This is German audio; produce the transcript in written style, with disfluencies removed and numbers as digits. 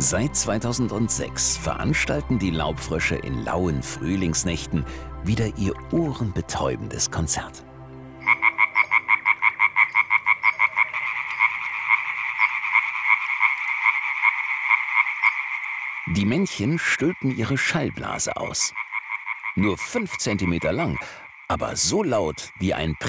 Seit 2006 veranstalten die Laubfrösche in lauen Frühlingsnächten wieder ihr ohrenbetäubendes Konzert. Die Männchen stülpen ihre Schallblase aus. Nur 5 Zentimeter lang, aber so laut wie ein